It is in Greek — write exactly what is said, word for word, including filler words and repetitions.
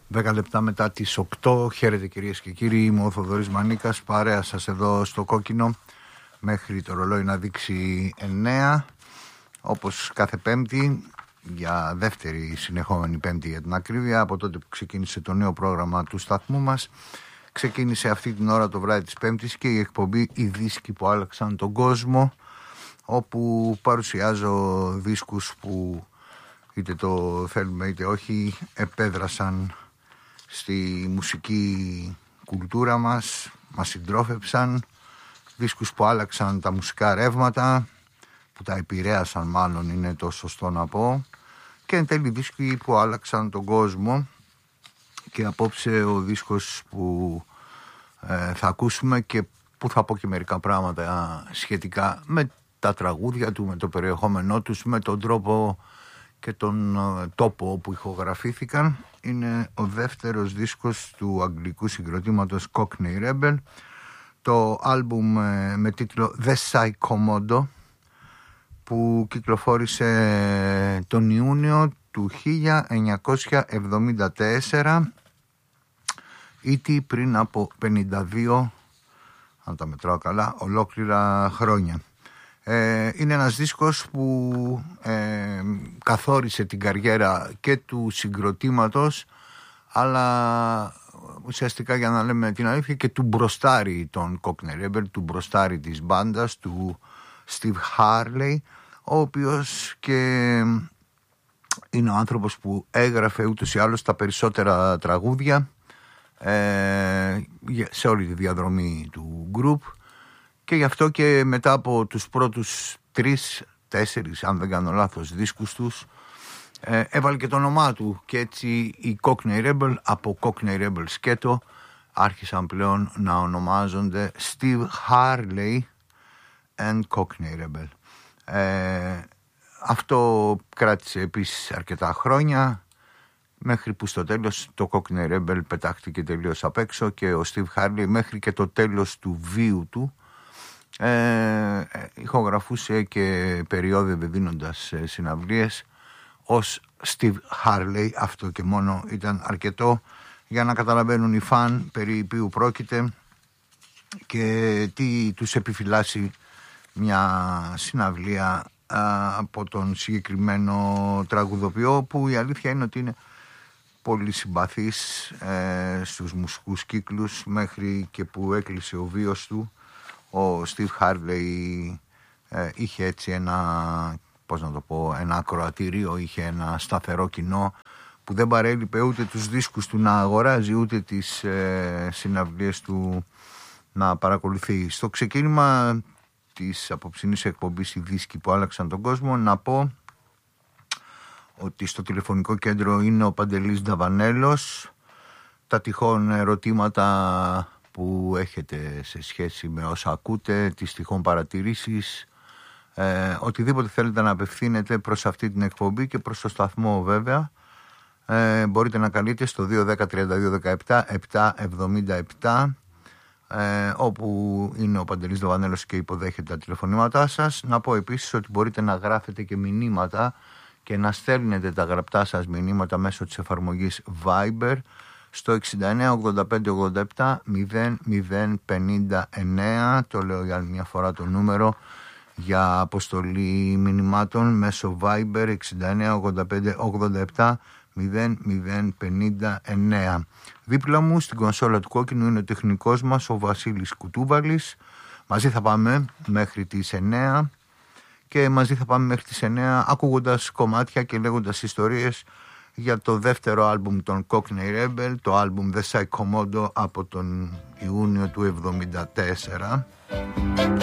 δέκα λεπτά μετά τις οκτώ. Χαίρετε κυρίες και κύριοι, είμαι ο Θοδωρής Μανίκας, παρέα σας εδώ στο Κόκκινο μέχρι το ρολόι να δείξει εννέα, όπως κάθε Πέμπτη, για δεύτερη συνεχόμενη Πέμπτη για την ακρίβεια, από τότε που ξεκίνησε το νέο πρόγραμμα του σταθμού μας. Ξεκίνησε αυτή την ώρα το βράδυ της Πέμπτης και η εκπομπή «Οι δίσκοι που άλλαξαν τον κόσμο», όπου παρουσιάζω δίσκους που είτε το θέλουμε είτε όχι επέδρασαν στη μουσική κουλτούρα μας, μας συντρόφεψαν, δίσκους που άλλαξαν τα μουσικά ρεύματα, που τα επηρέασαν μάλλον είναι το σωστό να πω, και εν τέλει δίσκοι που άλλαξαν τον κόσμο. Και απόψε ο δίσκος που ε, θα ακούσουμε και που θα πω και μερικά πράγματα σχετικά με τα τραγούδια του, με το περιεχόμενό τους, με τον τρόπο και τον ε, τόπο όπου ηχογραφήθηκαν, είναι ο δεύτερος δίσκος του αγγλικού συγκροτήματος Cockney Rebel, το άλμπουμ ε, με τίτλο The Psychomondo, που κυκλοφόρησε τον Ιούνιο του χίλια εννιακόσια εβδομήντα τέσσερα, ήτι πριν από πενήντα δύο, αν τα μετράω καλά, ολόκληρα χρόνια. Ε, είναι ένας δίσκος που ε, καθόρισε την καριέρα και του συγκροτήματος, αλλά ουσιαστικά, για να λέμε την αλήθεια, και του μπροστάρι των Cockney Rebel, του μπροστάρι της μπάντας, του Steve Harley, ο οποίος και είναι ο άνθρωπος που έγραφε ούτως ή άλλως τα περισσότερα τραγούδια ε, σε όλη τη διαδρομή του group, και γι' αυτό και μετά από τους πρώτους τρεις, τέσσερις, αν δεν κάνω λάθος, δίσκους τους, ε, έβαλε και το όνομά του, και έτσι οι Cockney Rebel από Cockney Rebel σκέτο άρχισαν πλέον να ονομάζονται Steve Harley and Cockney Rebel. Ε, αυτό κράτησε επίσης αρκετά χρόνια, μέχρι που στο τέλος το Cockney Rebel πετάχτηκε τελείως απ' έξω και ο Steve Harley μέχρι και το τέλος του βίου του ε, ηχογραφούσε και περιόδευε δίνοντας ε, συναυλίες ως Steve Harley. Αυτό και μόνο ήταν αρκετό για να καταλαβαίνουν οι φαν περί ποιου πρόκειται και τι τους επιφυλάσσει μια συναυλία α, από τον συγκεκριμένο τραγουδοποιό, που η αλήθεια είναι ότι είναι πολύ συμπαθής ε, στους μουσικούς κύκλους, μέχρι και που έκλεισε ο βίος του. Ο Steve Harley ε, είχε έτσι ένα, πώς να το πω, ένα ακροατήριο, είχε ένα σταθερό κοινό που δεν παρέλειπε ούτε τους δίσκους του να αγοράζει, ούτε τις ε, συναυλίες του να παρακολουθεί. Στο ξεκίνημα της απόψινής εκπομπής «Οι δίσκοι που άλλαξαν τον κόσμο», να πω ότι στο τηλεφωνικό κέντρο είναι ο Παντελής Νταβανέλος. Τα τυχόν ερωτήματα που έχετε σε σχέση με όσα ακούτε, τις τυχόν παρατηρήσεις, ε, οτιδήποτε θέλετε να απευθύνετε προς αυτή την εκπομπή και προς το σταθμό βέβαια, ε, μπορείτε να καλείτε στο δύο ένα μηδέν τριάντα δύο δεκαεπτά επτακόσια εβδομήντα επτά, ε, όπου είναι ο Παντελής Νταβανέλος και υποδέχεται τα τηλεφωνήματά σας. Να πω επίσης ότι μπορείτε να γράφετε και μηνύματα και να στέλνετε τα γραπτά σας μηνύματα μέσω της εφαρμογής Viber στο εξήντα εννέα ογδόντα πέντε ογδόντα επτά μηδέν μηδέν πενήντα εννέα. Το λέω για άλλη μια φορά το νούμερο για αποστολή μηνυμάτων μέσω Viber, εξήντα εννέα ογδόντα πέντε ογδόντα επτά μηδέν μηδέν πενήντα εννέα. Δίπλα μου στην κονσόλα του Κόκκινου είναι ο τεχνικός μας, ο Βασίλης Κουτούβαλης. Μαζί θα πάμε μέχρι τις εννέα και μαζί θα πάμε μέχρι τις εννέα ακούγοντας κομμάτια και λέγοντας ιστορίες για το δεύτερο άλμπουμ των Cockney Rebel, το άλμπουμ The Psychomondo από τον Ιούνιο του εβδομήντα τέσσερα.